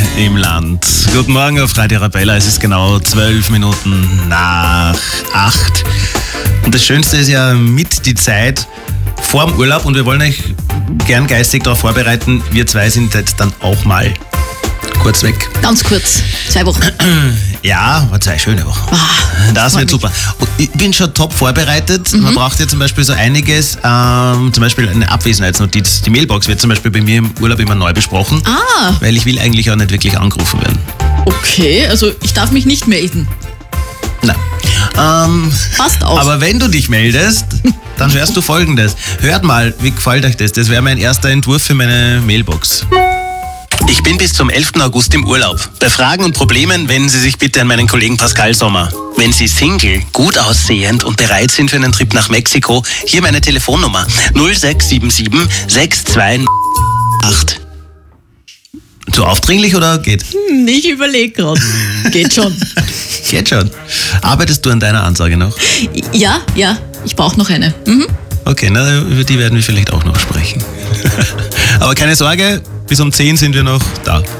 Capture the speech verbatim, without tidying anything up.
im Land. Guten Morgen auf Radio Arabella. Es ist genau zwölf Minuten nach acht. Und das Schönste ist ja mit die Zeit vor dem Urlaub und wir wollen euch gern geistig darauf vorbereiten. Wir zwei sind jetzt dann auch mal kurz weg. Ganz kurz, zwei Wochen. Ja, war zwei schöne Wochen. Ah, das wird super. Und ich bin schon top vorbereitet. Mhm. Man braucht ja zum Beispiel so einiges, ähm, zum Beispiel eine Abwesenheitsnotiz. Die Mailbox wird zum Beispiel bei mir im Urlaub immer neu besprochen, Ah, weil ich will eigentlich auch nicht wirklich angerufen werden. okay, also ich darf mich nicht melden. Nein. Ähm, Passt auf. aber wenn du dich meldest, dann hörst du Folgendes. Hört mal, wie gefällt euch das? Das wäre mein erster Entwurf für meine Mailbox. Ich bin bis zum elften August im Urlaub. Bei Fragen und Problemen wenden Sie sich bitte an meinen Kollegen Pascal Sommer. Wenn Sie Single, gut aussehend und bereit sind für einen Trip nach Mexiko, hier meine Telefonnummer null sechs sieben sieben sechs zwei acht. Zu aufdringlich oder geht? Hm, ich überlege gerade. Geht schon. Geht schon. Arbeitest du an deiner Ansage noch? Ja, ja, ich brauche noch eine. Mhm. Okay, na, über die werden wir vielleicht auch noch sprechen. Aber keine Sorge, bis um zehn sind wir noch da.